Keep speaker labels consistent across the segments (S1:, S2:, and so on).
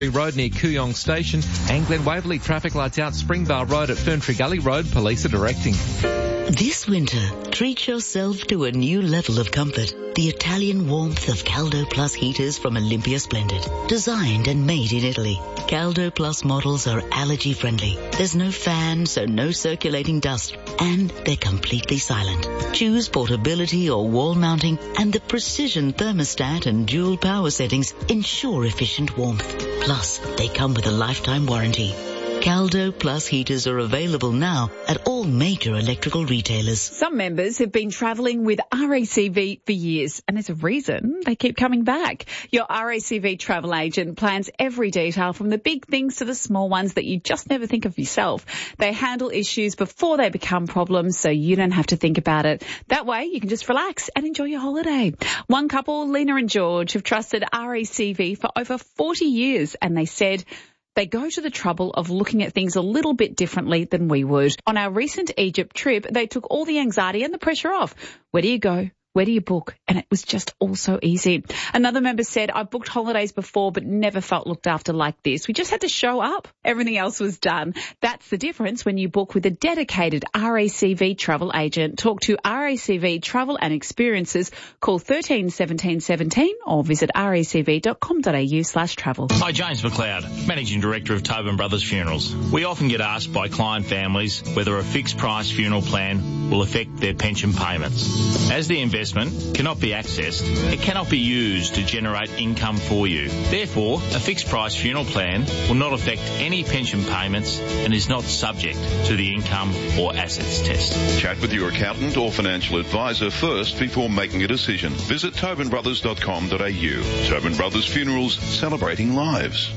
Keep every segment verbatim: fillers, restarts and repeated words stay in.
S1: Road near Kooyong Station and Glen Waverley traffic lights out Springvale Road at Ferntree Gully Road. Police are directing.
S2: This winter, treat yourself to a new level of comfort. The Italian warmth of Caldo Plus heaters from Olympia Splendid. Designed and made in Italy. Caldo Plus models are allergy friendly. There's no fan, so no circulating dust. And they're completely silent. Choose portability or wall mounting, and the precision thermostat and dual power settings ensure efficient warmth. Plus, they come with a lifetime warranty. Caldo Plus heaters are available now at all major electrical retailers.
S3: Some members have been travelling with R A C V for years, and there's a reason they keep coming back. Your R A C V travel agent plans every detail from the big things to the small ones that you just never think of yourself. They handle issues before they become problems, so you don't have to think about it. That way, you can just relax and enjoy your holiday. One couple, Lena and George, have trusted R A C V for over forty years, and they said they go to the trouble of looking at things a little bit differently than we would. On our recent Egypt trip, they took all the anxiety and the pressure off. Where do you go? Where do you book? And it was just all so easy. Another member said, I've booked holidays before but never felt looked after like this. We just had to show up. Everything else was done. That's the difference when you book with a dedicated R A C V travel agent. Talk to R A C V Travel and Experiences. Call thirteen seventeen seventeen or visit racv.com.au slash travel.
S4: Hi, James McLeod, Managing Director of Tobin Brothers Funerals. We often get asked by client families whether a fixed price funeral plan will affect their pension payments. As the investment cannot be accessed, it cannot be used to generate income for you. Therefore, a fixed price funeral plan will not affect any pension payments and is not subject to the income or assets test.
S5: Chat with your accountant or financial advisor first before making a decision. Visit tobin brothers dot com dot a u. Tobin Brothers Funerals, celebrating lives.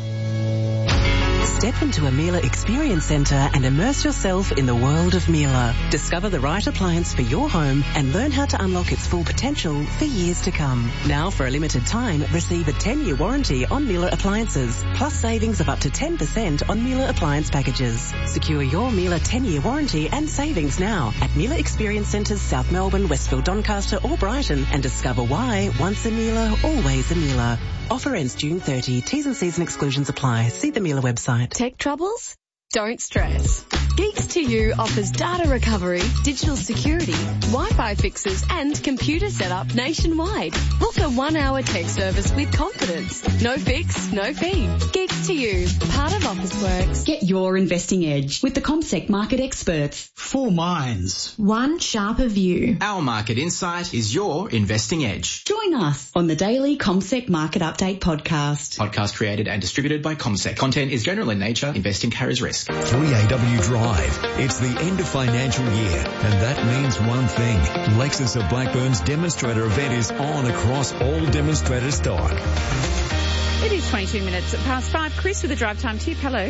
S6: Step into a Miele Experience Centre and immerse yourself in the world of Miele. Discover the right appliance for your home and learn how to unlock its full potential for years to come. Now, for a limited time, receive a ten-year warranty on Miele appliances, plus savings of up to ten percent on Miele appliance packages. Secure your Miele ten-year warranty and savings now at Miele Experience Centres South Melbourne, Westfield, Doncaster or Brighton, and discover why once a Miele, always a Miele. Offer ends June thirtieth. T's and C's and exclusions apply. See the Miele website.
S7: Tech troubles? Don't stress. Geeks to You offers data recovery, digital security, Wi-Fi fixes and computer setup nationwide. Book a one-hour tech service with confidence. No fix, no fee. Geeks to You, part of Officeworks.
S8: Get your investing edge with the CommSec market experts.
S9: Four minds.
S8: One sharper view.
S9: Our market insight is your investing edge.
S8: Join us on the daily CommSec Market Update podcast.
S9: Podcast created and distributed by CommSec. Content is general in nature. Investing carries risk.
S10: three A W Drive. It's the end of financial year, and that means one thing. Lexus of Blackburn's demonstrator event is on across all demonstrator stock.
S3: It is twenty-two minutes past five. Chris with the Drive Time tip. Hello.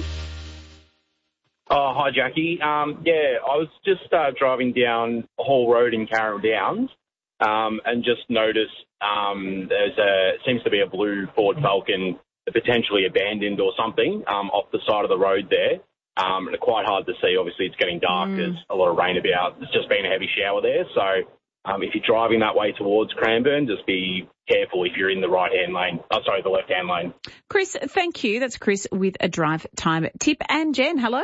S11: Oh, hi, Jackie. Um, yeah, I was just uh, driving down Hall Road in Carroll Downs um, and just noticed um, there's a seems to be a blue Ford Falcon potentially abandoned or something um, off the side of the road there. Um, and it's quite hard to see. Obviously, it's getting dark. Mm. There's a lot of rain about. There's just been a heavy shower there. So um, if you're driving that way towards Cranbourne, just be careful if you're in the right-hand lane. Oh, sorry, the left-hand lane.
S3: Chris, thank you. That's Chris with a Drive Time tip. And Jen, hello.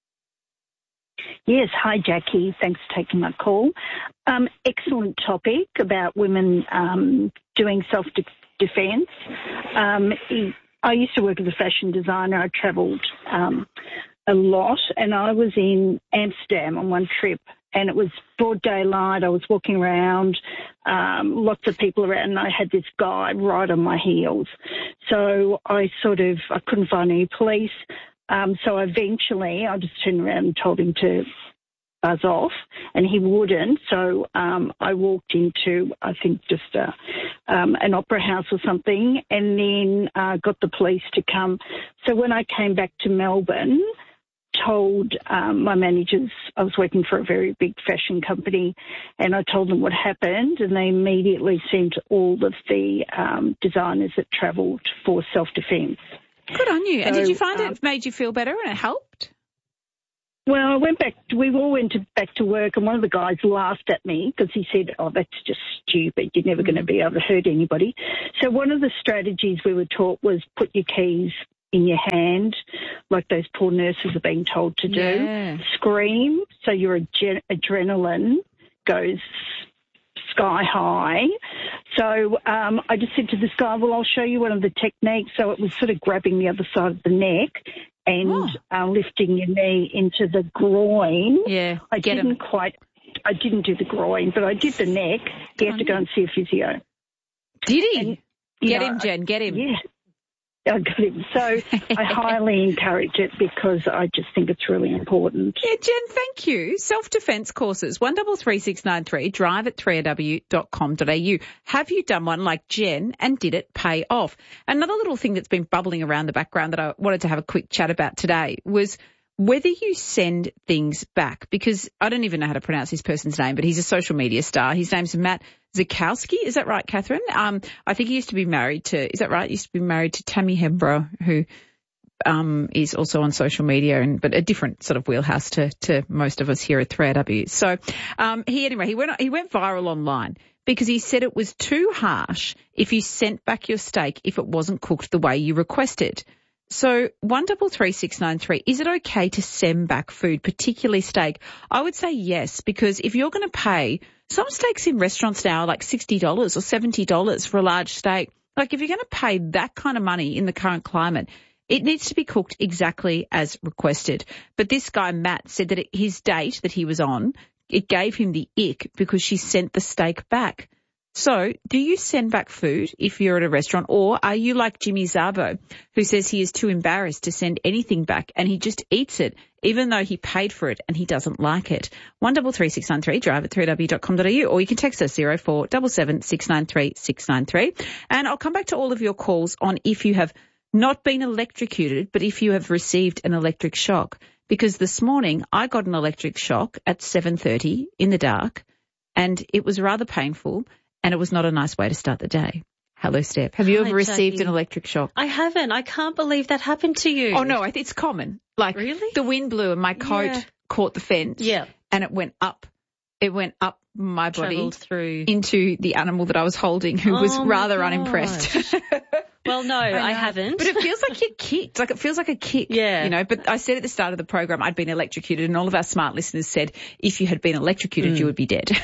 S12: Yes, hi, Jackie. Thanks for taking my call. Um, excellent topic about women um, doing self-defence. Um, I used to work as a fashion designer. I travelled um, a lot, and I was in Amsterdam on one trip, and it was broad daylight. I was walking around, um, lots of people around, and I had this guy right on my heels. So I sort of, I couldn't find any police. Um, so eventually I just turned around and told him to buzz off, and he wouldn't. So um, I walked into, I think, just a, um, an opera house or something, and then uh, got the police to come. So when I came back to Melbourne, told um, my managers, I was working for a very big fashion company, and I told them what happened, and they immediately sent all of the um, designers that travelled for self-defence.
S3: Good on you. So, and did you find um, it made you feel better and it helped?
S12: Well, I went back, we all went to, back to work, and one of the guys laughed at me because he said, oh, that's just stupid. You're never mm. going to be able to hurt anybody. So one of the strategies we were taught was put your keys in your hand, like those poor nurses are being told to do.
S3: Yeah.
S12: Scream, so your adre- adrenaline goes sky high. So um, I just said to this guy, well, I'll show you one of the techniques. So it was sort of grabbing the other side of the neck and
S3: Oh.
S12: uh, lifting your knee into the groin.
S3: Yeah,
S12: I
S3: get
S12: didn't
S3: 'em.
S12: quite, I didn't do the groin, but I did the neck. You have to go and see a physio.
S3: Did he?
S12: And, you
S3: Get
S12: know,
S3: him, Jen, get him.
S12: Yeah. I got him. So I highly encourage it because I just think it's really important.
S3: Yeah, Jen, thank you. Self-defence courses, one three three six nine three, drive at three a w dot com dot a u. Have you done one like Jen and did it pay off? Another little thing that's been bubbling around the background that I wanted to have a quick chat about today was whether you send things back, because I don't even know how to pronounce this person's name, but he's a social media star. His name's Matt Zukowski. Is that right, Catherine? Um, I think he used to be married to, is that right? He used to be married to Tammy Hembrow, who um, is also on social media, and but a different sort of wheelhouse to, to most of us here at three A W. So um, he, anyway, he went, he went viral online because he said it was too harsh if you sent back your steak if it wasn't cooked the way you requested. So one three three six nine three, is it okay to send back food, particularly steak? I would say yes, because if you're going to pay, some steaks in restaurants now are like sixty dollars or seventy dollars for a large steak. Like if you're going to pay that kind of money in the current climate, it needs to be cooked exactly as requested. But this guy, Matt, said that his date that he was on, it gave him the ick because she sent the steak back. So do you send back food if you're at a restaurant, or are you like Jimmy Zabo, who says he is too embarrassed to send anything back and he just eats it even though he paid for it and he doesn't like it? one three three six nine three, drive at three a w dot com dot a u, or you can text us zero four seven seven six nine three six nine three. And I'll come back to all of your calls on if you have not been electrocuted, but if you have received an electric shock. Because this morning I got an electric shock at seven thirty in the dark and it was rather painful. And it was not a nice way to start the day. Hello, Steph. Have you
S13: Hi,
S3: ever received
S13: Jackie.
S3: an electric shock?
S13: I haven't. I can't believe that happened to you.
S3: Oh, no, I think it's common. Like,
S13: really?
S3: The wind blew and my coat
S13: Yeah.
S3: caught the fence.
S13: Yeah.
S3: And it went up. It went up my body.
S13: Travelled through.
S3: Into the animal that I was holding, who
S13: Oh,
S3: was
S13: my
S3: rather
S13: gosh.
S3: unimpressed.
S13: Well, no, I,
S3: I
S13: haven't.
S3: But it feels like you're kicked. Like it feels like a kick.
S13: Yeah.
S3: You know, but I said at the start of the program I'd been electrocuted, and all of our smart listeners said if you had been electrocuted,
S13: Mm.
S3: you would be dead.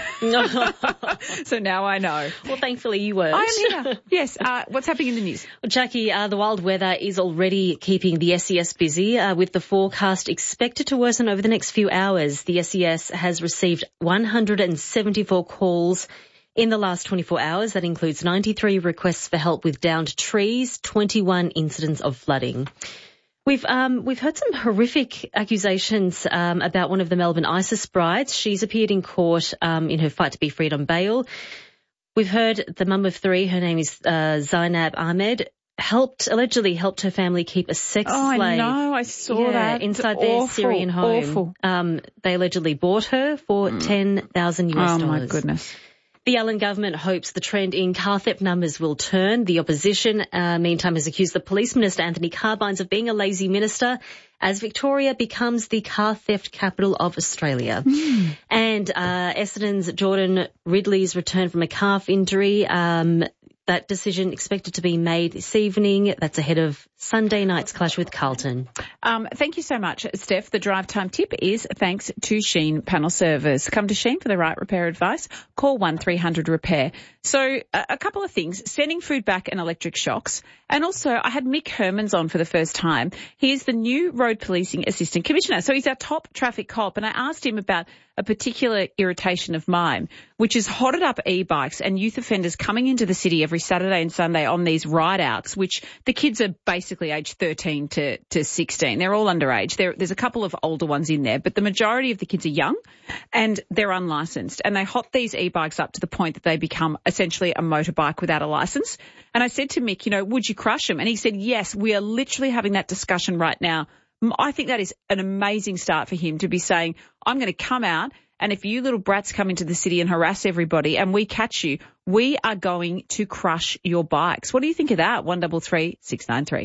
S3: So now I know.
S13: Well, thankfully you weren't.
S3: I am here. Yes. Uh, what's happening in the news?
S13: Well, Jackie, uh, the wild weather is already keeping the S E S busy, uh, with the forecast expected to worsen over the next few hours. The S E S has received one hundred seventy-four calls in the last twenty-four hours. That includes ninety-three requests for help with downed trees, twenty-one incidents of flooding. We've um, we've heard some horrific accusations um, about one of the Melbourne ISIS brides. She's appeared in court um, in her fight to be freed on bail. We've heard the mum of three, her name is uh, Zainab Ahmed, helped allegedly helped her family keep a sex
S3: Oh,
S13: slave.
S3: I know. I saw
S13: yeah,
S3: that.
S13: inside
S3: It's
S13: their
S3: awful,
S13: Syrian home.
S3: Awful.
S13: Um, they allegedly bought her for
S3: Mm.
S13: ten thousand US
S3: Oh,
S13: dollars.
S3: my goodness.
S13: The Allen government hopes the trend in car theft numbers will turn. The opposition, uh, meantime, has accused the Police Minister, Anthony Carbines, of being a lazy minister as Victoria becomes the car theft capital of Australia.
S3: Mm.
S13: And uh, Essendon's Jordan Ridley's return from a calf injury, um, that decision expected to be made this evening. That's ahead of Sunday night's clash with Carlton.
S3: Um, thank you so much, Steph. The drive time tip is thanks to Sheen Panel Service. Come to Sheen for the right repair advice. Call one three hundred repair. So a, a couple of things, sending food back and electric shocks. And also I had Mick Hermans on for the first time. He is the new Road Policing Assistant Commissioner. So he's our top traffic cop. And I asked him about a particular irritation of mine, which is hotted up e-bikes and youth offenders coming into the city every Saturday and Sunday on these ride-outs, which the kids are basically aged thirteen to, to sixteen. They're all underage. There, there's a couple of older ones in there, but the majority of the kids are young and they're unlicensed. And they hot these e-bikes up to the point that they become essentially a motorbike without a license. And I said to Mick, you know, would you crush them? And he said, yes, we are literally having that discussion right now. I think that is an amazing start for him to be saying, I'm going to come out, and if you little brats come into the city and harass everybody and we catch you, we are going to crush your bikes. What do you think of that? one three three six nine three.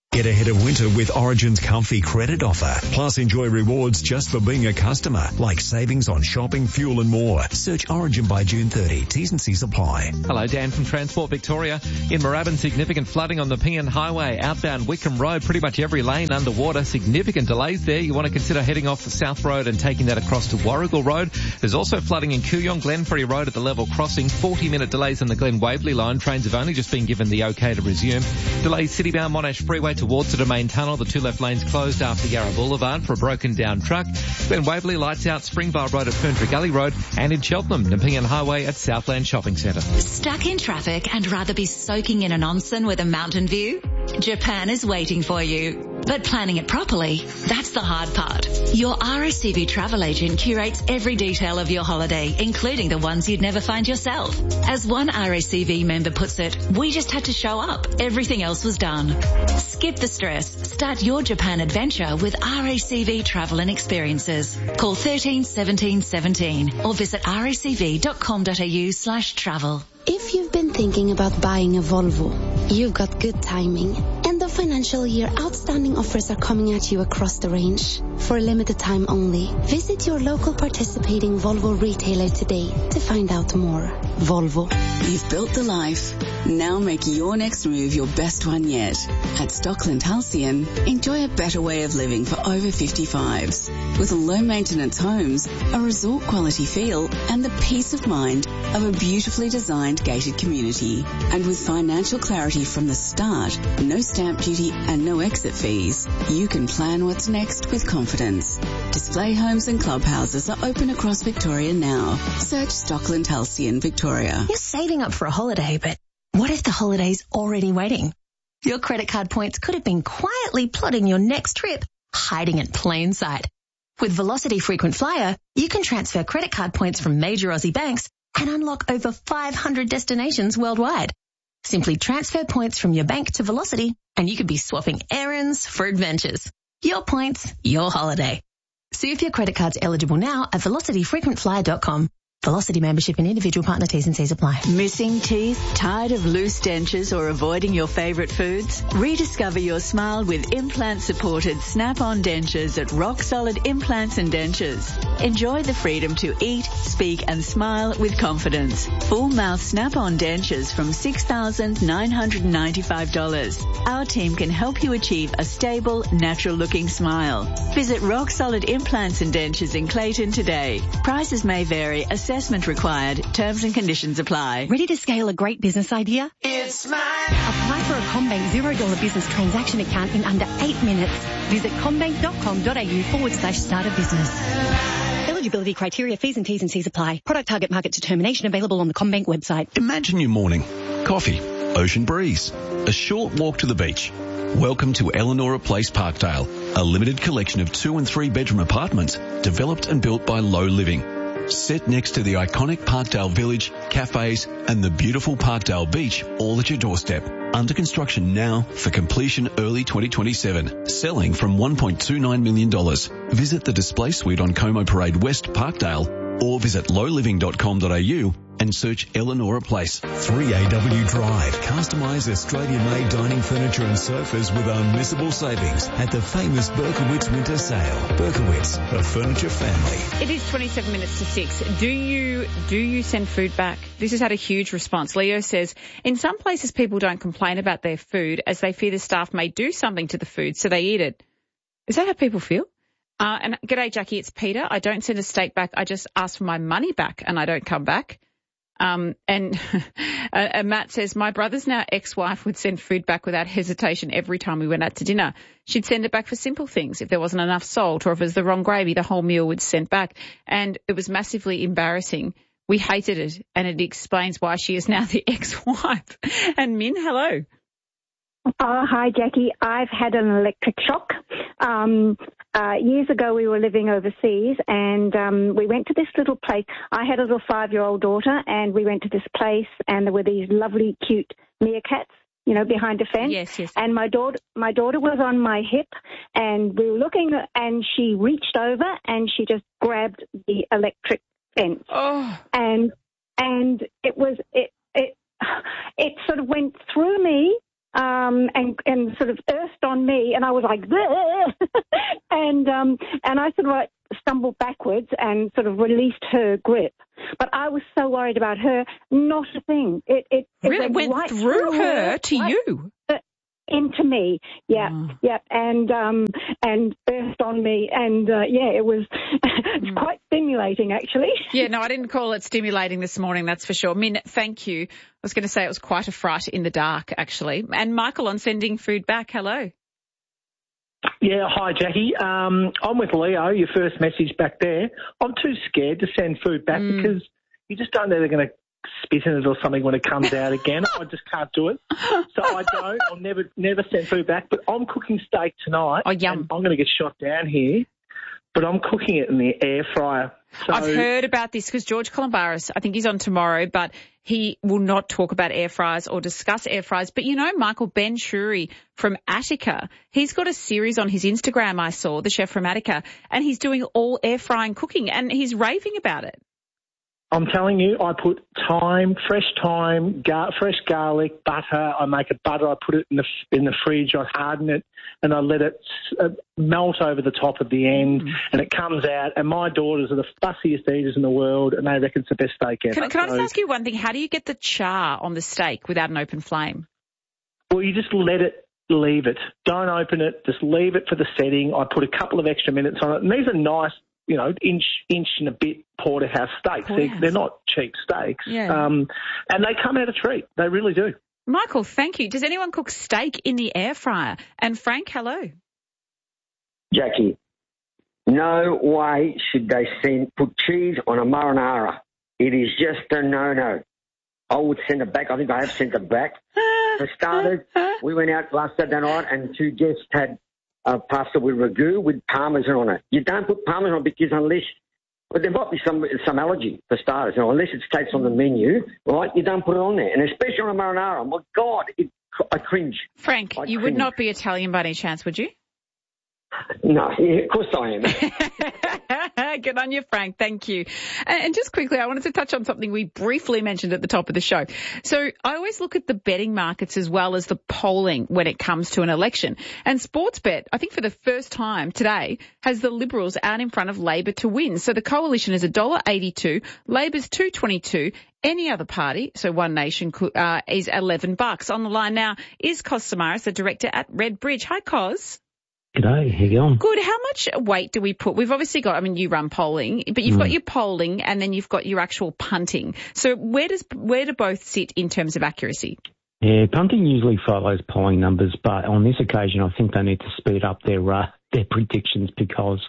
S10: Get ahead of winter with Origin's comfy credit offer. Plus, enjoy rewards just for being a customer, like savings on shopping, fuel and more. Search Origin by June thirtieth. T's and C's apply.
S1: Hello, Dan from Transport Victoria. In Moorabbin, significant flooding on the Pingan Highway, outbound Wickham Road, pretty much every lane underwater. Significant delays there. You want to consider heading off the South Road and taking that across to Warrigal Road. There's also flooding in Kooyong, Glenferrie Road at the level crossing. forty minute delays on the Glen Waverley line. Trains have only just been given the okay to resume. Delays citybound Monash Freeway towards the Domain Tunnel. The two left lanes closed after Yarra Boulevard for a broken down truck. Glen Waverley lights out Springvale Road at Ferntree Gully Road, and in Cheltenham, Nepean Highway at Southland Shopping Centre.
S2: Stuck in traffic and rather be soaking in an onsen with a mountain view? Japan is waiting for you. But planning it properly, that's the hard part. Your R A C V travel agent curates every detail of your holiday, including the ones you'd never find yourself. As one R A C V member puts it, we just had to show up. Everything else was done. Skip the stress. Start your Japan adventure with R A C V Travel and Experiences. Call thirteen seventeen seventeen or visit racv.com.au slash travel.
S14: If you've been thinking about buying a Volvo, you've got good timing. End of financial year outstanding offers are coming at you across the range. For a limited time only, visit your local participating Volvo retailer today to find out more. Volvo.
S15: You've built the life. Now make your next move your best one yet. At Stockland Halcyon, enjoy a better way of living for over fifty-fives. With low maintenance homes, a resort quality feel, and the peace of mind of a beautifully designed gated community. And with financial clarity from the start, no stamp duty and no exit fees, you can plan what's next with confidence. Display homes and clubhouses are open across Victoria now. Search Stockland Halcyon Victoria.
S16: You're saving up for a holiday, but what if the holiday's already waiting? Your credit card points could have been quietly plotting your next trip, hiding in plain sight. With Velocity Frequent Flyer, you can transfer credit card points from major Aussie banks and unlock over five hundred destinations worldwide. Simply transfer points from your bank to Velocity and you could be swapping errands for adventures. Your points, your holiday. See if your credit card's eligible now at velocity frequent flyer dot com. Velocity membership and individual partner T's and C's apply.
S17: Missing teeth? Tired of loose dentures or avoiding your favourite foods? Rediscover your smile with implant-supported Snap-on dentures at Rock Solid Implants and Dentures. Enjoy the freedom to eat, speak and smile with confidence. Full mouth Snap-on dentures from six thousand nine hundred ninety-five dollars. Our team can help you achieve a stable, natural-looking smile. Visit Rock Solid Implants and Dentures in Clayton today. Prices may vary. Assessment required. Terms and conditions apply.
S16: Ready to scale a great business idea?
S18: It's mine.
S16: Apply for a CommBank zero dollar business transaction account in under eight minutes. Visit commbank.com.au forward slash start a business. Eligibility criteria, fees and T's and C's apply. Product target market determination available on the CommBank website.
S19: Imagine your morning. Coffee, ocean breeze, a short walk to the beach. Welcome to Eleanora Place Parkdale, a limited collection of two and three bedroom apartments developed and built by Low Living. Set next to the iconic Parkdale Village, cafes and the beautiful Parkdale Beach all at your doorstep. Under construction now for completion early twenty twenty-seven. Selling from one point two nine million dollars. Visit the display suite on Como Parade West, Parkdale, or visit low living dot com dot a u and search Eleanora Place.
S10: three A W Drive. Customise Australian-made dining furniture and sofas with unmissable savings at the famous Berkowitz Winter Sale. Berkowitz, a furniture family.
S3: It is twenty-seven minutes to six. Do you, do you send food back? This has had a huge response. Leo says, in some places people don't complain about their food as they fear the staff may do something to the food, so they eat it. Is that how people feel? Uh, and g'day, Jackie, it's Peter. I don't send a steak back. I just ask for my money back and I don't come back. Um, and, and Matt says, my brother's now ex-wife would send food back without hesitation every time we went out to dinner. She'd send it back for simple things. If there wasn't enough salt or if it was the wrong gravy, the whole meal would send back. And it was massively embarrassing. We hated it. And it explains why she is now the ex-wife. And Min, hello.
S12: Oh, hi, Jackie. I've had an electric shock. Um, uh, years ago, we were living overseas and um, we went to this little place. I had a little five-year-old daughter and we went to this place and there were these lovely, cute meerkats, you know, behind a fence.
S3: Yes, yes.
S12: And my daughter, my daughter was on my hip and we were looking and she reached over and she just grabbed the electric fence.
S3: Oh.
S12: And, and it was, it, it, it sort of went through me um, and and sort of earthed on me, and I was like, and um, and I sort of like stumbled backwards and sort of released her grip. But I was so worried about her, not a thing. It it, it
S3: really went,
S12: went right
S3: through,
S12: through
S3: her,
S12: her
S3: to
S12: right,
S3: you.
S12: uh, into me, yeah,
S3: oh.
S12: yeah, and um, and burst on me, and uh, yeah, it was it's quite stimulating, actually.
S3: Yeah, no, I didn't call it stimulating this morning, that's for sure. Min, thank you. I was going to say it was quite a fright in the dark, actually. And Michael on sending food back. Hello.
S18: Yeah, hi, Jackie. Um, I'm with Leo, your first message back there. I'm too scared to send food back mm. because you just don't know they're going to spit in it or something when it comes out again. I just can't do it. So I don't. I'll never never send food back. But I'm cooking steak tonight.
S3: Oh, yum.
S18: I'm going to get shot down here. But I'm cooking it in the air fryer. So
S3: I've heard about this because George Columbaris, I think he's on tomorrow, but he will not talk about air fryers or discuss air fryers. But you know, Michael, Ben Shuri from Attica, he's got a series on his Instagram I saw, the chef from Attica, and he's doing all air frying cooking and he's raving about it.
S18: I'm telling you, I put thyme, fresh thyme, gar- fresh garlic, butter. I make a butter. I put it in the in the fridge. I harden it, and I let it uh, melt over the top at the end, mm. and it comes out. And my daughters are the fussiest eaters in the world, and they reckon it's the best steak ever.
S3: Can, can I just
S18: so,
S3: ask you one thing? How do you get the char on the steak without an open flame?
S18: Well, you just let it. Leave it. Don't open it. Just leave it for the setting. I put a couple of extra minutes on it, and these are nice. You know, inch, inch and a bit porterhouse steaks. Porterhouse. They're, they're not cheap steaks.
S3: Yeah.
S18: Um, and they come out a treat. They really do.
S3: Michael, thank you. Does anyone cook steak in the air fryer? And Frank, hello.
S20: Jackie, no way should they send put cheese on a marinara. It is just a no-no. I would send it back. I think I have sent it back. For starters, we went out last Saturday night and two guests had Uh, pasta with ragu with parmesan on it. You don't put parmesan on because unless, but there might be some some allergy for starters. You know, unless it states on the menu, right? You don't put it on there, and especially on a marinara. My God, it, I cringe.
S3: Frank,
S20: I
S3: you
S20: cringe.
S3: would not be Italian by any chance, would you?
S20: No, yeah, of course I am.
S3: Good on you, Frank. Thank you. And just quickly, I wanted to touch on something we briefly mentioned at the top of the show. So I always look at the betting markets as well as the polling when it comes to an election. And Sportsbet, I think for the first time today, has the Liberals out in front of Labor to win. So the coalition is one dollar eighty-two, Labor's two twenty-two. Any other party, so One Nation, uh, is eleven bucks. On the line now is Cos Samaras, the director at Red Bridge. Hi, Cos.
S21: G'day, how you going?
S3: Good. How much weight do we put? We've obviously got, I mean, you run polling, but you've mm. got your polling and then you've got your actual punting. So where does, where do both sit in terms of accuracy?
S21: Yeah, punting usually follows polling numbers, but on this occasion I think they need to speed up their, uh, their predictions because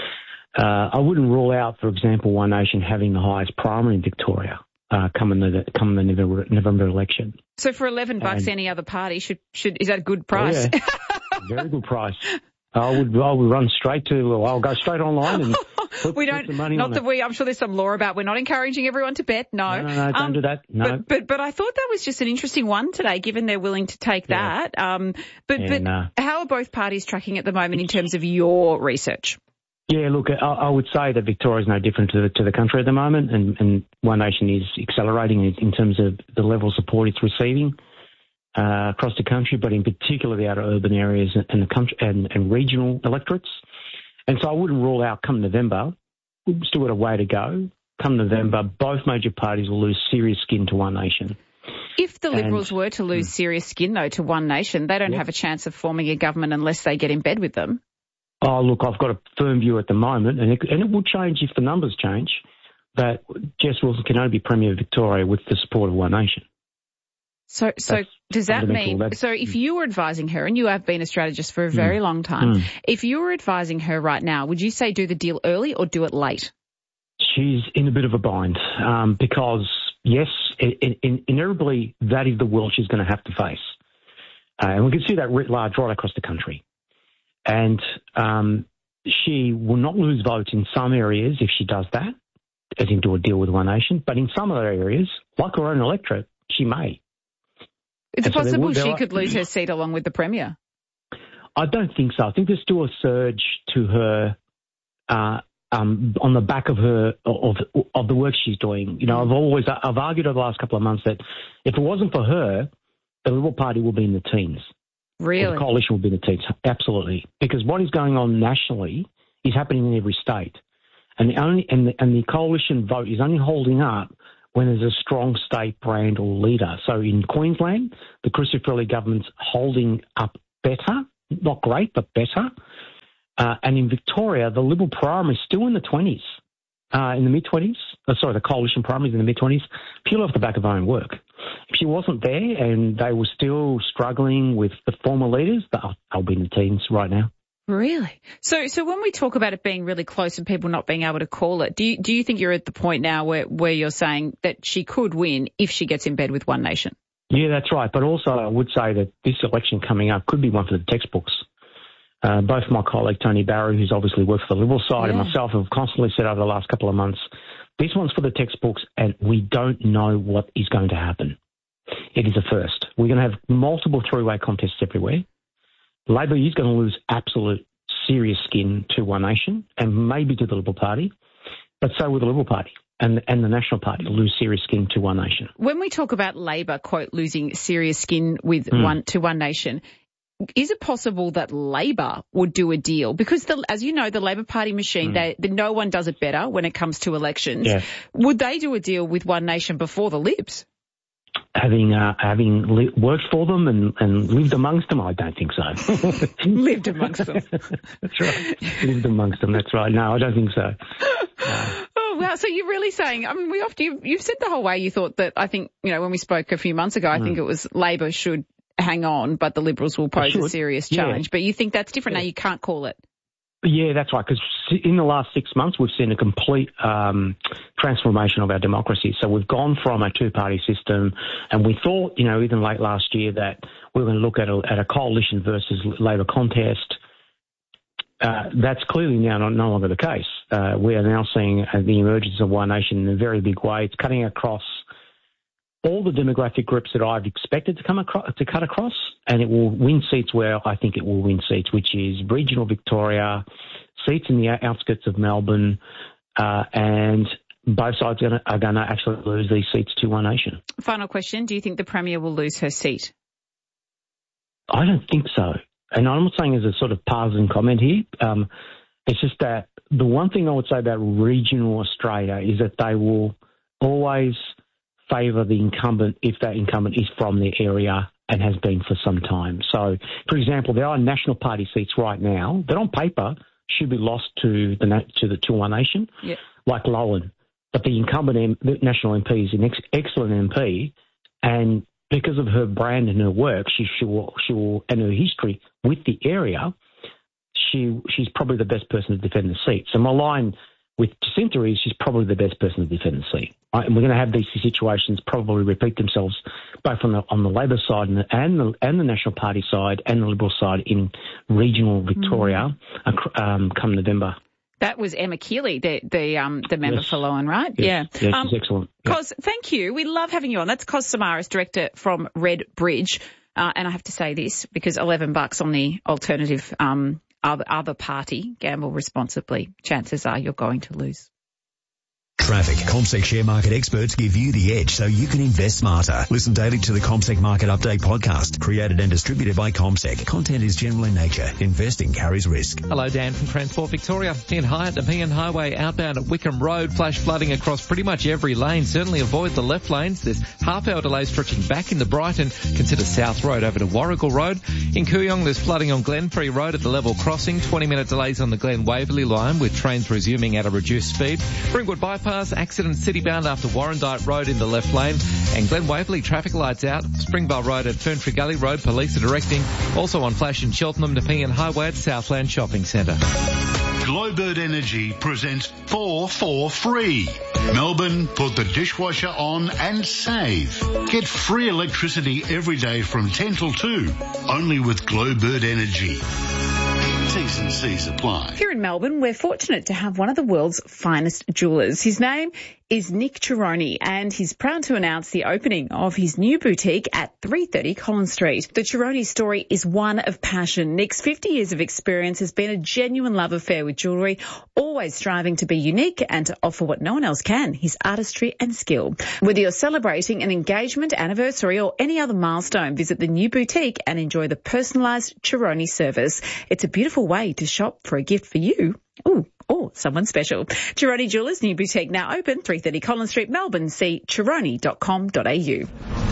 S21: uh, I wouldn't rule out, for example, One Nation having the highest primary in Victoria. Uh, come in the come in the November, November election.
S3: So for eleven bucks, and, any other party should should is that a good price?
S21: Oh yeah. Very good price. I would I would run straight to. Well, I'll go straight online and put,
S3: we don't.
S21: Put some money
S3: not
S21: on
S3: that
S21: it.
S3: we. I'm sure there's some law about. We're not encouraging everyone to bet. No,
S21: no, no, no don't
S3: um,
S21: do that. No,
S3: but, but but I thought that was just an interesting one today, given they're willing to take
S21: yeah.
S3: that. Um, but
S21: yeah,
S3: but
S21: no.
S3: how are both parties tracking at the moment in terms of your research?
S21: Yeah, look, I, I would say that Victoria is no different to the, to the country at the moment, and, and One Nation is accelerating in, in terms of the level of support it's receiving uh, across the country, but in particular the outer urban areas and the country and, and regional electorates. And so I wouldn't rule out come November, we've still got a way to go. Come November, both major parties will lose serious skin to One Nation.
S3: If the Liberals and, were to lose hmm. serious skin, though, to One Nation, they don't
S21: yeah.
S3: have a chance of forming a government unless they get in bed with them.
S21: Oh, look, I've got a firm view at the moment, and it, and it will change if the numbers change, that Jess Wilson can only be Premier of Victoria with the support of One Nation.
S3: So, so
S21: That's
S3: does that mean,
S21: that,
S3: so if you were advising her, and you have been a strategist for a very mm, long time, mm. if you were advising her right now, would you say do the deal early or do it late?
S21: She's in a bit of a bind um, because, yes, in, in, inevitably that is the world she's going to have to face. Uh, and we can see that writ large right across the country. And um, she will not lose votes in some areas if she does that, as in do a deal with One Nation. But in some other areas, like her own electorate, she may.
S3: It's
S21: and
S3: possible
S21: so
S3: she
S21: are,
S3: could lose her seat along with the Premier.
S21: I don't think so. I think there's still a surge to her uh, um, on the back of her of of the work she's doing. You know, I've always I've argued over the last couple of months that if it wasn't for her, the Liberal Party will be in the teens.
S3: Really?
S21: The coalition will be in the teens, absolutely. Because what is going on nationally is happening in every state. And the only and the, and the coalition vote is only holding up when there's a strong state brand or leader. So in Queensland, the Crisafulli government's holding up better, not great, but better. Uh, and in Victoria, the Liberal primary is still in the twenties, uh, in the mid-twenties. Uh, sorry, the coalition primary is in the mid-twenties, purely off the back of her own work. If she wasn't there and they were still struggling with the former leaders, they'll, they'll be in the teens right now.
S3: Really? So, so when we talk about it being really close and people not being able to call it, do you, do you think you're at the point now where, where you're saying that she could win if she gets in bed with One Nation?
S21: Yeah, that's right. But also I would say that this election coming up could be one for the textbooks. Uh, both my colleague Tony Barry, who's obviously worked for the Liberal side, yeah. and myself have constantly said over the last couple of months, this one's for the textbooks and we don't know what is going to happen. It is a first. We're going to have multiple three-way contests everywhere. Labor is going to lose absolute serious skin to One Nation and maybe to the Liberal Party, but so will the Liberal Party and, and the National Party will lose serious skin to One Nation.
S3: When we talk about Labor, quote, losing serious skin with mm. one to One Nation, is it possible that Labor would do a deal? Because, the, as you know, the Labor Party machine, mm. they, the, no one does it better when it comes to elections.
S21: Yeah.
S3: Would they do a deal with One Nation before the Libs?
S21: Having uh, having li- worked for them and, and lived amongst them, I don't think so.
S3: Lived amongst them.
S21: That's right. Lived amongst them, that's right. No, I don't think so.
S3: No. Oh, wow. So you're really saying, I mean, we often, you've, you've said the whole way you thought that, I think, you know, when we spoke a few months ago, I mm. think it was Labor should hang on, but the Liberals will pose a serious challenge. Yeah. But you think that's different yeah. now, you can't call it.
S21: Yeah, that's right, because in the last six months we've seen a complete um, transformation of our democracy. So we've gone from a two-party system, and we thought, you know, even late last year that we were going to look at a, at a coalition versus Labor contest. Uh, that's clearly now no, no longer the case. Uh, we are now seeing uh, the emergence of One Nation in a very big way. It's cutting across all the demographic groups that I've expected to come across, to cut across, and it will win seats where I think it will win seats, which is regional Victoria, seats in the outskirts of Melbourne, uh, and both sides are gonna, are going to actually lose these seats to One Nation.
S3: Final question. Do you think the Premier will lose her seat?
S21: I don't think so. And I'm not saying as a sort of partisan comment here. Um, it's just that the one thing I would say about regional Australia is that they will always favour the incumbent if that incumbent is from the area and has been for some time. So, for example, there are National Party seats right now that on paper should be lost to the to the to One Nation,
S3: yep.
S21: like Lowen. But the incumbent M, the National M P is an ex, excellent M P, and because of her brand and her work, she, she will, she will, and her history with the area, she she's probably the best person to defend the seat. So my line with Jacinta is she's probably the best person to defend the seat. Right? And we're going to have these situations probably repeat themselves both on the on the Labor side and the, and the, and the National Party side and the Liberal side in regional Victoria mm. um, come November.
S3: That was Emma Keeley, the the um the member
S21: yes.
S3: for Lowen, right?
S21: Yes.
S3: Yeah.
S21: Yes,
S3: um,
S21: she's excellent.
S3: Cos, yeah. thank you. We love having you on. That's Cos Samaras, director from Red Bridge. Uh, and I have to say this because eleven bucks on the alternative um other, other party, gamble responsibly. Chances are you're going to lose.
S10: Traffic. CommSec share market experts give you the edge so you can invest smarter. Listen daily to the CommSec Market Update podcast, created and distributed by CommSec. Content is general in nature. Investing carries risk.
S1: Hello, Dan from Transport Victoria. In Hyatt, the Pean Highway outbound at Wickham Road, flash flooding across pretty much every lane. Certainly avoid the left lanes. There's half-hour delay stretching back into Brighton. Consider South Road over to Warrigal Road. In Kooyong, there's flooding on Glenferrie Road at the level crossing. twenty-minute delays on the Glen Waverley line with trains resuming at a reduced speed. Ringwood Bypass, accident city-bound after Warrandyte Road in the left lane. And Glen Waverley traffic lights out. Springvale Road at Ferntree Gully Road, police are directing. Also on flash in Cheltenham, Nepean Highway at Southland Shopping Centre.
S4: Glowbird Energy presents four for free. Melbourne, put the dishwasher on and save. Get free electricity every day from ten till two, only with Glowbird Energy. T's and C's apply.
S3: Here in Melbourne, we're fortunate to have one of the world's finest jewellers. His name is Nick Chironi, and he's proud to announce the opening of his new boutique at three thirty Collins Street. The Chironi story is one of passion. Nick's fifty years of experience has been a genuine love affair with jewellery, always striving to be unique and to offer what no one else can, his artistry and skill. Whether you're celebrating an engagement, anniversary or any other milestone, visit the new boutique and enjoy the personalised Chironi service. It's a beautiful way to shop for a gift for you. Ooh, or someone special. Chironi Jewellers, new boutique now open, three thirty Collins Street, Melbourne. See chironi dot com dot a u.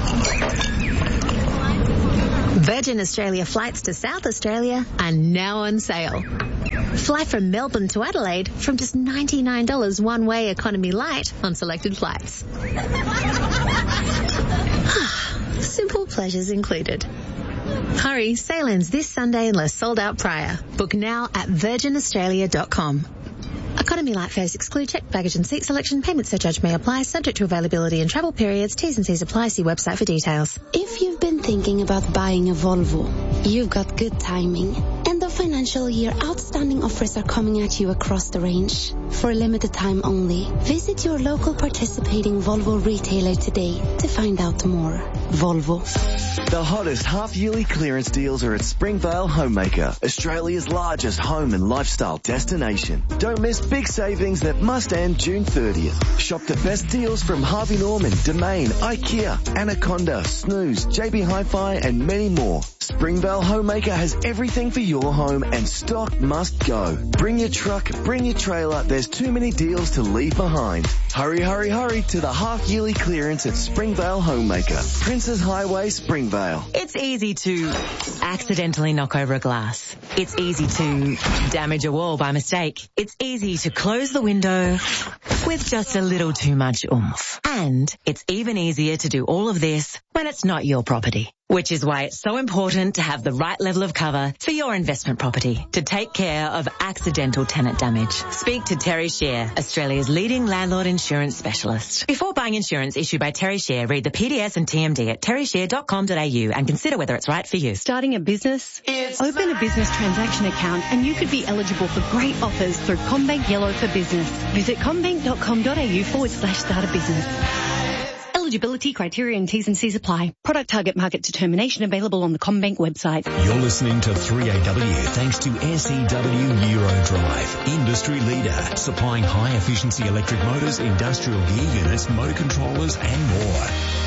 S16: Virgin Australia flights to South Australia are now on sale. Fly from Melbourne to Adelaide from just ninety-nine dollars one-way economy light on selected flights. Simple pleasures included. Hurry, sail ends this Sunday unless sold out prior. Book now at virgin australia dot com. Economy light fares exclude checked baggage and seat selection. Payment surcharge may apply, subject to availability and travel periods. T's and C's apply. See website for details.
S14: If you've been thinking about buying a Volvo, you've got good timing. End of financial year outstanding offers are coming at you across the range. For a limited time only, visit your local participating Volvo retailer today to find out more. Volvo.
S5: The hottest half-yearly clearance deals are at Springvale Homemaker, Australia's largest home and lifestyle destination. Don't miss big savings that must end June thirtieth. Shop the best deals from Harvey Norman, Domain, IKEA, Anaconda, Snooze, J B Hi-Fi and many more. Springvale Homemaker has everything for your home and stock must go. Bring your truck, bring your trailer, there's too many deals to leave behind. Hurry, hurry, hurry to the half-yearly clearance at Springvale Homemaker, Princes Highway, Springvale.
S22: It's easy to accidentally knock over a glass. It's easy to damage a wall by mistake. It's easy to close the window with just a little too much oomph. And it's even easier to do all of this when it's not your property. Which is why it's so important to have the right level of cover for your investment property to take care of accidental tenant damage. Speak to Terry Shear, Australia's leading landlord insurance specialist. Before buying insurance issued by Terry Shear, read the P D S and T M D at terry shear dot com dot a u and consider whether it's right for you.
S23: Starting a business? It's Open a business transaction account and you could be eligible for great offers through CommBank Yellow for Business. Visit commbank dot com dot a u forward slash start a business. Eligibility criteria and T's and C's apply. Product target market determination available on the CommBank website.
S10: You're listening to three A W thanks to S E W Eurodrive, industry leader, supplying high efficiency electric motors, industrial gear units, motor controllers and more.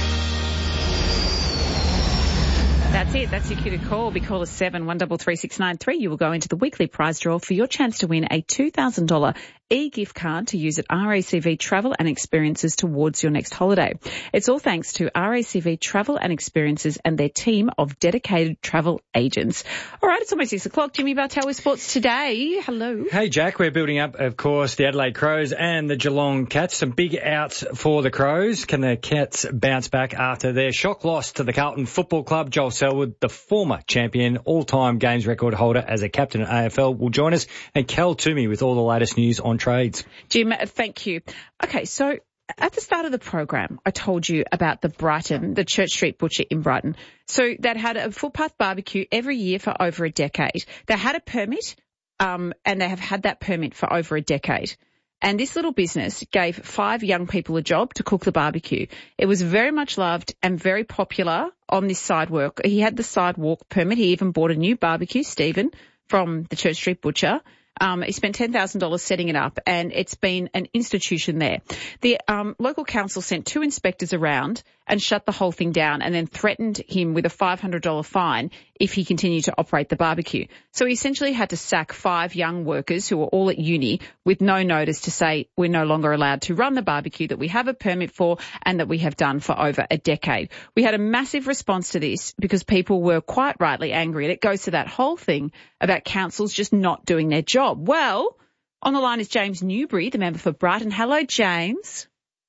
S3: That's it. That's your cue to call. Be caller seven one three three six nine three. You will go into the weekly prize draw for your chance to win a two thousand dollars e-gift card to use at R A C V Travel and Experiences towards your next holiday. It's all thanks to R A C V Travel and Experiences and their team of dedicated travel agents. All right, it's almost six o'clock. Jimmy Bartel with sports today. Hello.
S24: Hey, Jack. We're building up, of course, the Adelaide Crows and the Geelong Cats. Some big outs for the Crows. Can the Cats bounce back after their shock loss to the Carlton Football Club? Joel Selwood, the former champion, all-time games record holder as a captain at A F L, will join us. And Kel Toomey with all the latest news on trades.
S3: Jim, thank you. Okay, so at the start of the program, I told you about the Brighton, the Church Street Butcher in Brighton. So that had a footpath barbecue every year for over a decade. They had a permit, um, and they have had that permit for over a decade. And this little business gave five young people a job to cook the barbecue. It was very much loved and very popular on this sidewalk. He had the sidewalk permit. He even bought a new barbecue, Stephen, from the Church Street Butcher. Um, he spent ten thousand dollars setting it up, and it's been an institution there. The um, local council sent two inspectors around and shut the whole thing down and then threatened him with a five hundred dollars fine if he continued to operate the barbecue. So he essentially had to sack five young workers who were all at uni with no notice to say we're no longer allowed to run the barbecue that we have a permit for and that we have done for over a decade. We had a massive response to this because people were quite rightly angry, and it goes to that whole thing about councils just not doing their job. Well, on the line is James Newbury, the member for Brighton. Hello, James.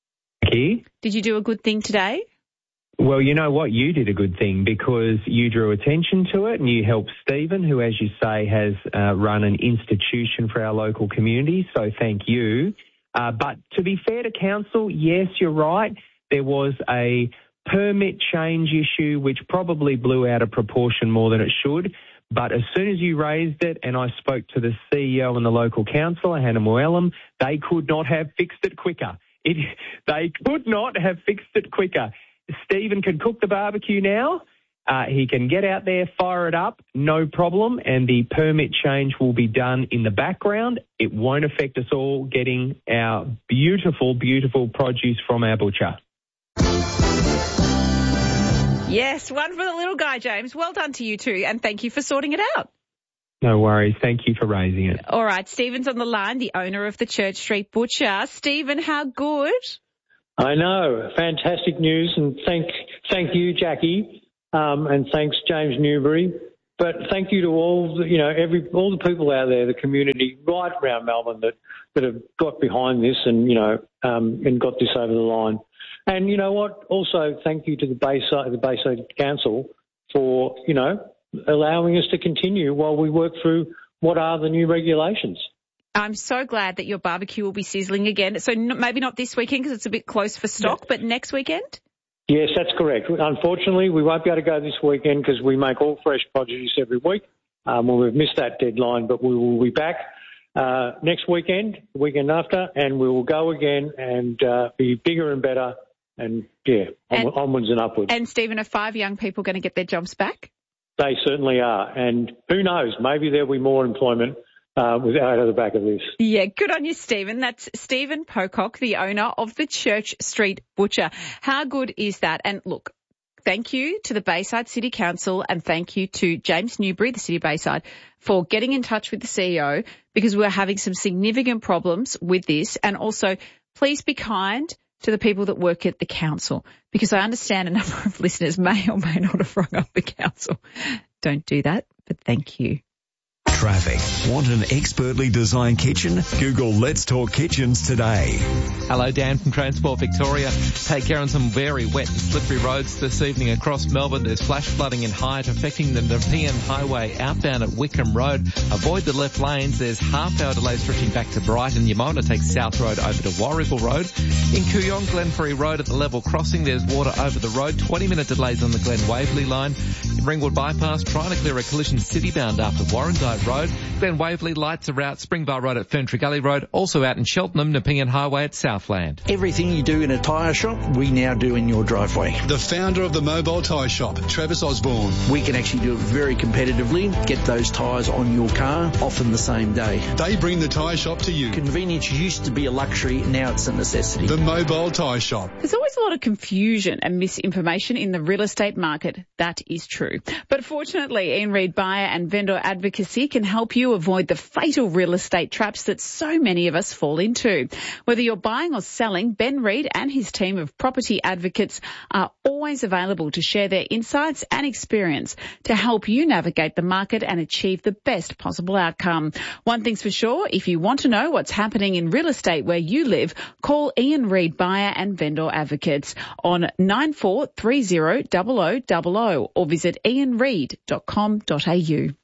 S25: Key.
S3: Did you do a good thing today?
S25: Well, you know what? You did a good thing because you drew attention to it and you helped Stephen, who, as you say, has uh, run an institution for our local community. So thank you. Uh, but to be fair to council, yes, you're right. There was a permit change issue which probably blew out of proportion more than it should. But as soon as you raised it and I spoke to the C E O and the local councillor, Hannah Moelim, they could not have fixed it quicker. it, they could not have fixed it quicker. Stephen can cook the barbecue now. Uh, he can get out there, fire it up, no problem, and the permit change will be done in the background. It won't affect us all getting our beautiful, beautiful produce from our butcher.
S3: Yes, one for the little guy, James. Well done to you too, and thank you for sorting it out.
S25: No worries. Thank you for raising it.
S3: All right, Stephen's on the line, the owner of the Church Street Butcher. Stephen, how good?
S6: I know. Fantastic news, and thank thank you, Jackie. Um, and thanks, James Newbury. But thank you to all, the, you know, every all the people out there, the community right around Melbourne that, that have got behind this and, you know, um, and got this over the line. And you know what? Also, thank you to the Bayside, the Bayside Council for, you know, allowing us to continue while we work through what are the new regulations.
S3: I'm so glad that your barbecue will be sizzling again. So n- maybe not this weekend because it's a bit close for stock, yeah. But next weekend?
S6: Yes, that's correct. Unfortunately, we won't be able to go this weekend because we make all fresh produce every week. Um, well, we've missed that deadline, but we will be back uh, next weekend, the weekend after, and we will go again and uh, be bigger and better and, yeah, and, onwards and upwards.
S3: And, Stephen, are five young people going to get their jobs back?
S6: They certainly are. And who knows, maybe there'll be more employment Uh, out of the back of this.
S3: Yeah, good on you, Stephen. That's Stephen Pocock, the owner of the Church Street Butcher. How good is that? And look, thank you to the Bayside City Council and thank you to James Newbury, the City of Bayside, for getting in touch with the C E O because we're having some significant problems with this. And also, please be kind to the people that work at the council because I understand a number of listeners may or may not have rung up the council. Don't do that, but thank you.
S10: Traffic. Want an expertly designed kitchen? Google Let's Talk Kitchens today.
S1: Hello, Dan from Transport Victoria. Take care on some very wet and slippery roads this evening across Melbourne. There's flash flooding in Hyatt affecting the Nepean Highway outbound at Wickham Road. Avoid the left lanes. There's half-hour delay stretching back to Brighton. You might want to take South Road over to Warrigal Road. In Kooyong, Glenferrie Road at the level crossing, there's water over the road. twenty-minute delays on the Glen Waverley line. In Ringwood Bypass, trying to clear a collision citybound after Warrandyte Road. Glen Waverley lights are out. Springvale Road at Ferntree Gully Road. Also out in Cheltenham, Nepean Highway at Southland.
S7: Everything you do in a tyre shop, we now do in your driveway.
S8: The founder of the Mobile Tyre Shop, Travis Osborne.
S7: We can actually do it very competitively, get those tyres on your car, often the same day.
S8: They bring the tyre shop to you.
S7: Convenience used to be a luxury, now it's a necessity.
S8: The Mobile Tyre Shop.
S3: There's always a lot of confusion and misinformation in the real estate market. That is true. But fortunately, Ian Reid Buyer and Vendor Advocacy can help you avoid the fatal real estate traps that so many of us fall into. Whether you're buying or selling, Ben Reid and his team of property advocates are always available to share their insights and experience to help you navigate the market and achieve the best possible outcome. One thing's for sure, if you want to know what's happening in real estate where you live, call Ian Reid Buyer and Vendor Advocates on nine four three zero zero zero zero zero or visit ian reid dot com dot a u.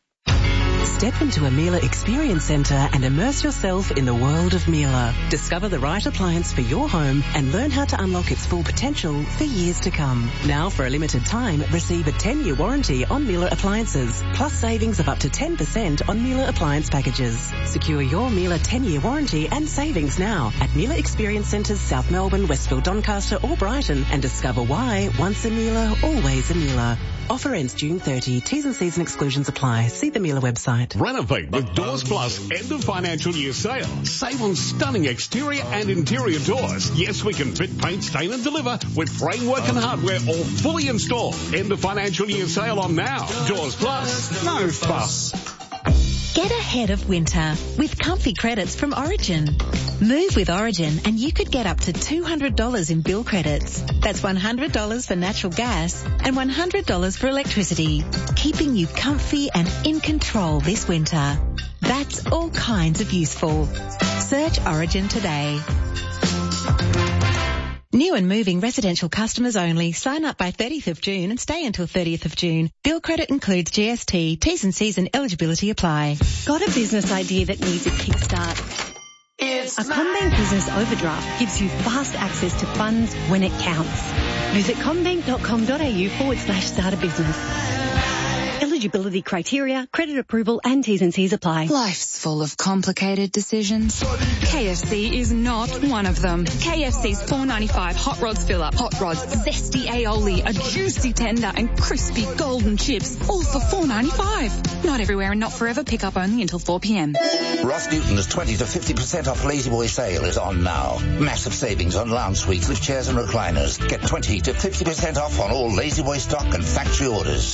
S9: Step into a Miele Experience Centre and immerse yourself in the world of Miele. Discover the right appliance for your home and learn how to unlock its full potential for years to come. Now, for a limited time, receive a ten-year warranty on Miele appliances, plus savings of up to ten percent on Miele appliance packages. Secure your Miele ten-year warranty and savings now at Miele Experience Centres South Melbourne, Westfield, Doncaster or Brighton and discover why once a Miele, always a Miele. Offer ends June thirtieth. T's and C's and exclusions apply. See the Miele website.
S11: Renovate with Doors Plus end of financial year sale. Save on stunning exterior and interior doors. Yes, we can fit, paint, stain and deliver with framework and hardware all fully installed. End of financial year sale on now. Doors Plus, no fuss.
S26: Get ahead of winter with comfy credits from Origin. Move with Origin and you could get up to two hundred dollars in bill credits. That's one hundred dollars for natural gas and one hundred dollars for electricity, keeping you comfy and in control this winter. That's all kinds of useful. Search Origin today. New and moving residential customers only. Sign up by thirtieth of June and stay until thirtieth of June. Bill credit includes G S T, T's and C's and eligibility apply.
S23: Got a business idea that needs a kickstart? It's a CommBank Business Overdraft gives you fast access to funds when it counts. Visit commbank dot com dot a u forward slash start a business. Eligibility criteria, credit approval and T's and C's apply.
S2: Life's full of complicated decisions. K F C is not one of them. K F C's four ninety-five Hot Rods Fill Up. Hot Rods, zesty aioli, a juicy tender and crispy golden chips, all for four ninety-five. Not everywhere and not forever. Pick up only until four p.m.
S12: Ross Newton's twenty to fifty percent off Lazy Boy sale is on now. Massive savings on lounge suites, lift chairs and recliners. Get twenty to fifty percent off on all Lazy Boy stock and factory orders.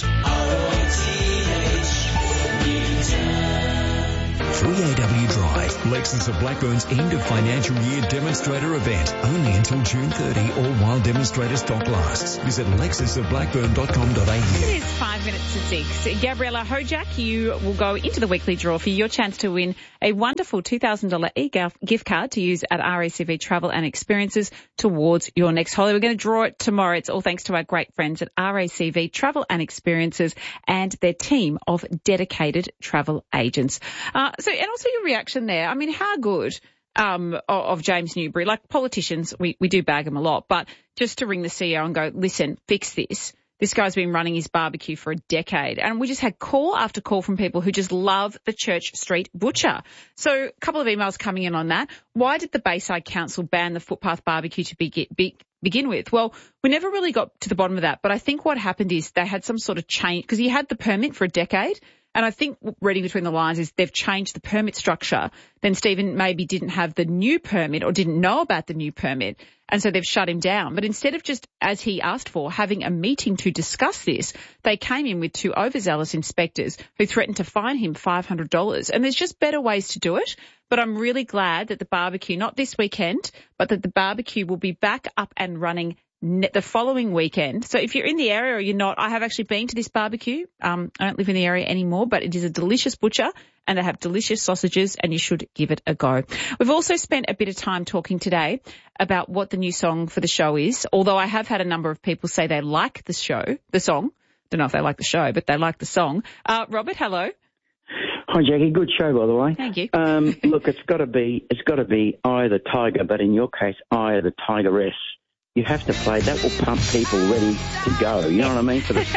S10: three A W Drive, Lexus of Blackburn's end of financial year demonstrator event. Only until June thirtieth or while demonstrator stock lasts. Visit lexus of blackburn dot com dot a u.
S3: It is five minutes to six. Gabriella Hojak, you will go into the weekly draw for your chance to win a wonderful two thousand dollars e-gift card to use at R A C V Travel and Experiences towards your next holiday. We're going to draw it tomorrow. It's all thanks to our great friends at R A C V Travel and Experiences and their team of dedicated travel agents. Uh, so, and also your reaction there. I mean, how good um, of, of James Newbury? Like politicians, we, we do bag him a lot, but just to ring the C E O and go, listen, fix this. This guy's been running his barbecue for a decade. And we just had call after call from people who just love the Church Street Butcher. So a couple of emails coming in on that. Why did the Bayside Council ban the footpath barbecue to be, be, begin with? Well, we never really got to the bottom of that. But I think what happened is they had some sort of change because he had the permit for a decade. And I think reading between the lines is they've changed the permit structure. Then Stephen maybe didn't have the new permit or didn't know about the new permit. And so they've shut him down. But instead of just, as he asked for, having a meeting to discuss this, they came in with two overzealous inspectors who threatened to fine him five hundred dollars. And there's just better ways to do it. But I'm really glad that the barbecue, not this weekend, but that the barbecue will be back up and running the following weekend. So if you're in the area or you're not, I have actually been to this barbecue. Um, I don't live in the area anymore, but it is a delicious butcher and they have delicious sausages and you should give it a go. We've also spent a bit of time talking today about what the new song for the show is, although I have had a number of people say they like the show, the song. Don't know if they like the show, but they like the song. Uh, Robert, hello.
S13: Hi, Jackie. Good show, by the way.
S3: Thank you.
S13: Um, look, it's got to be, it's got to be Eye of the Tiger, but in your case, Eye of the Tigress. You have to play. That will pump people ready to go. You know what I mean? For the...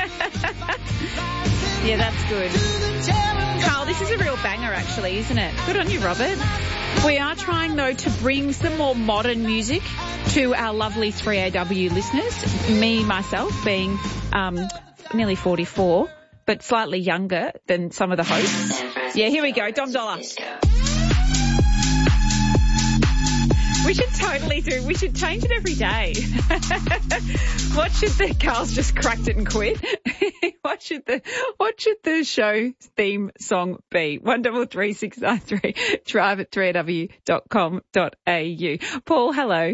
S3: Yeah, that's good. Carl, this is a real banger, actually, isn't it? Good on you, Robert. We are trying, though, to bring some more modern music to our lovely three A W listeners. Me, myself, being um, nearly forty-four, but slightly younger than some of the hosts. Yeah, here we go. Dom Dollar. We should totally do. We should change it every day. What should the Carl's just cracked it and quit? What should the what should the show theme song be? One double three six nine three. Drive at three a w dot com dot a u. Paul, hello.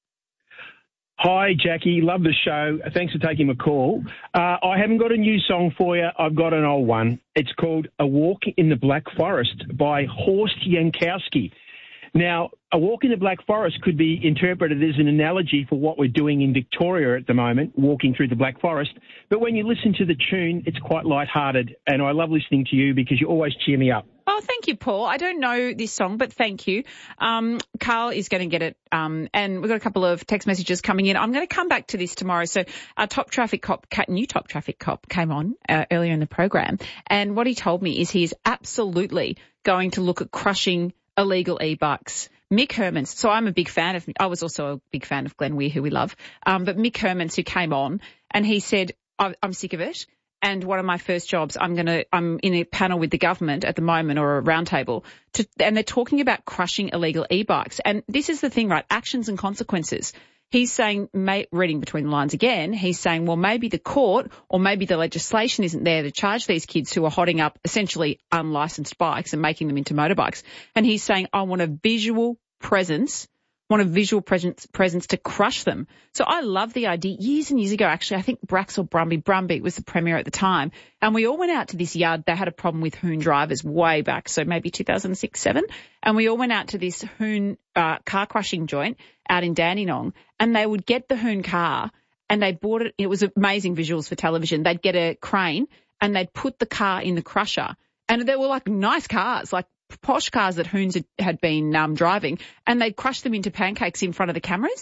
S15: Hi, Jackie. Love the show. Thanks for taking my call. Uh, I haven't got a new song for you. I've got an old one. It's called "A Walk in the Black Forest" by Horst Jankowski. Now, a walk in the Black Forest could be interpreted as an analogy for what we're doing in Victoria at the moment, walking through the Black Forest. But when you listen to the tune, it's quite lighthearted, and I love listening to you because you always cheer me up.
S3: Oh, thank you, Paul. I don't know this song, but thank you. Um, Carl is going to get it, um, and we've got a couple of text messages coming in. I'm going to come back to this tomorrow. So our top traffic cop, new top traffic cop came on uh, earlier in the program, and what he told me is he is absolutely going to look at crushing illegal e-bikes. Mick Hermans, so I'm a big fan of, I was also a big fan of Glenn Weir, who we love, um, but Mick Hermans, who came on, and he said, I'm sick of it, and one of my first jobs, I'm going to, I'm in a panel with the government at the moment, or a roundtable, to, and they're talking about crushing illegal e-bikes. And this is the thing, right? Actions and consequences. He's saying, reading between the lines again, he's saying, well, maybe the court or maybe the legislation isn't there to charge these kids who are hotting up essentially unlicensed bikes and making them into motorbikes. And he's saying, I want a visual presence, want a visual presence, presence to crush them. So I love the idea. Years and years ago, actually, I think Brax or Brumby, Brumby was the premier at the time. And we all went out to this yard. They had a problem with hoon drivers way back, so maybe two thousand six, seven. And we all went out to this hoon uh, car crushing joint out in Dandenong, and they would get the hoon car and they bought it. It was amazing visuals for television. They'd get a crane and they'd put the car in the crusher. And they were like nice cars, like posh cars that hoons had, had been um, driving, and they'd crush them into pancakes in front of the cameras.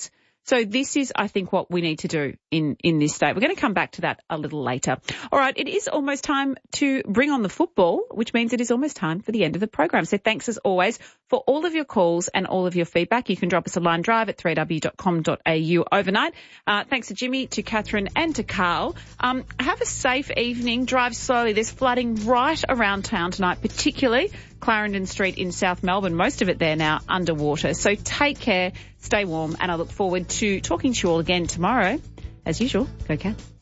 S3: So this is, I think, what we need to do in, in this state. We're going to come back to that a little later. All right, it is almost time to bring on the football, which means it is almost time for the end of the program. So thanks as always for all of your calls and all of your feedback. You can drop us a line drive at three w dot com dot a u overnight. Uh, thanks to Jimmy, to Catherine and to Carl. Um, have a safe evening. Drive slowly. There's flooding right around town tonight, particularly Clarendon Street in South Melbourne. Most of it there now underwater. So take care, stay warm, and I look forward to talking to you all again tomorrow. As usual, go Cats.